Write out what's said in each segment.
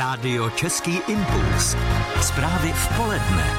Rádio Český impuls. Zprávy v poledne.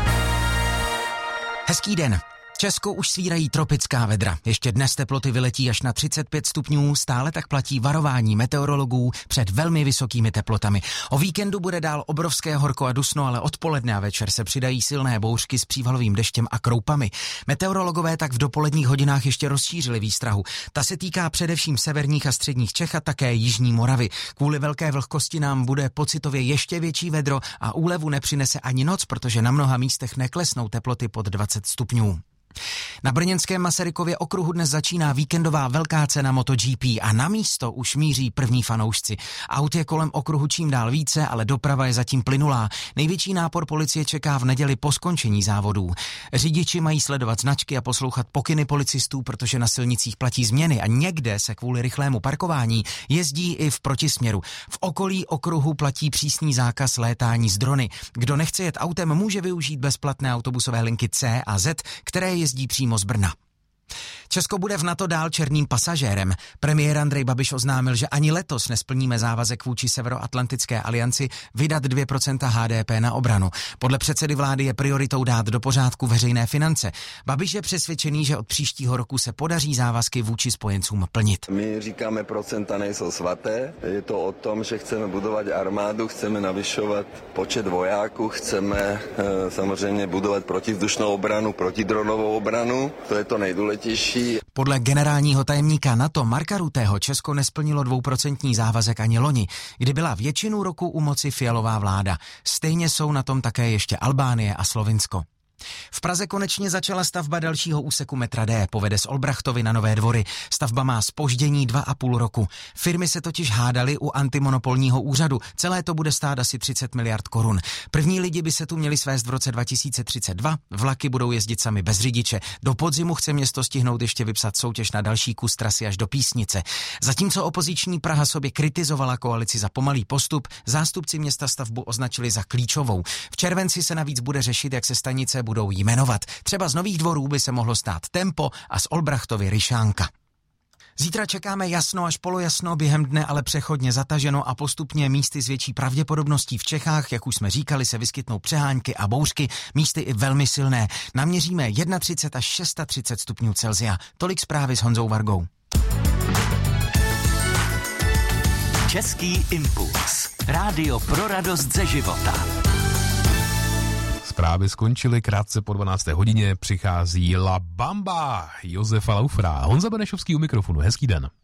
Hezký den. Česko už svírají tropická vedra. Ještě dnes teploty vyletí až na 35 stupňů, stále tak platí varování meteorologů před velmi vysokými teplotami. O víkendu bude dál obrovské horko a dusno, ale odpoledne a večer se přidají silné bouřky s přívalovým deštěm a kroupami. Meteorologové tak v dopoledních hodinách ještě rozšířili výstrahu. Ta se týká především severních a středních Čech a také jižní Moravy. Kvůli velké vlhkosti nám bude pocitově ještě větší vedro a úlevu nepřinese ani noc, protože na mnoha místech neklesnou teploty pod 20 stupňů. Na brněnském Masarykově okruhu dnes začíná víkendová velká cena MotoGP a na místo už míří první fanoušci. Aut je kolem okruhu čím dál více, ale doprava je zatím plynulá. Největší nápor policie čeká v neděli po skončení závodů. Řidiči mají sledovat značky a poslouchat pokyny policistů, protože na silnicích platí změny a někde se kvůli rychlému parkování jezdí i v protisměru. V okolí okruhu platí přísný zákaz létání z drony. Kdo nechce jet autem, může využít bezplatné autobusové linky C a Z, které jezdí přímo z Brna. Česko bude v NATO dál černým pasažérem. Premiér Andrej Babiš oznámil, že ani letos nesplníme závazek vůči Severoatlantické alianci vydat 2% HDP na obranu. Podle předsedy vlády je prioritou dát do pořádku veřejné finance. Babiš je přesvědčený, že od příštího roku se podaří závazky vůči spojencům plnit. My říkáme, procenta nejsou svaté. Je to o tom, že chceme budovat armádu, chceme navyšovat počet vojáků, chceme samozřejmě budovat protivzdušnou obranu, protidronovou obranu. To je to nejdůležitější. Podle generálního tajemníka NATO Marka Rutého Česko nesplnilo 2% závazek ani loni, kdy byla většinu roku u moci Fialová vláda. Stejně jsou na tom také ještě Albánie a Slovinsko. V Praze konečně začala stavba dalšího úseku metra D, povede z Olbrachtovy na Nové Dvory. Stavba má zpoždění 2,5 roku. Firmy se totiž hádaly u antimonopolního úřadu. Celé to bude stát asi 30 miliard korun. První lidi by se tu měli svést v roce 2032, vlaky budou jezdit sami bez řidiče. Do podzimu chce město stihnout ještě vypsat soutěž na další kus trasy až do Písnice. Zatímco opoziční Praha sobě kritizovala koalici za pomalý postup, zástupci města stavbu označili za klíčovou. V červenci se navíc bude řešit, jak se stanice budou jmenovat. Třeba z Nových Dvorů by se mohlo stát Tempo a z Olbrachtovy Ryšánka. Zítra čekáme jasno až polojasno, během dne ale přechodně zataženo a postupně místy s větší pravděpodobností v Čechách, jak už jsme říkali, se vyskytnou přehánky a bouřky, místy i velmi silné. Naměříme 31 až 36 stupňů Celsia. Tolik zprávy s Honzou Vargou. Český impuls. Rádio pro radost ze života. Zprávy skončily krátce po 12. hodině, přichází La Bamba Josefa Laufra. Honza Benešovský u mikrofonu, hezký den.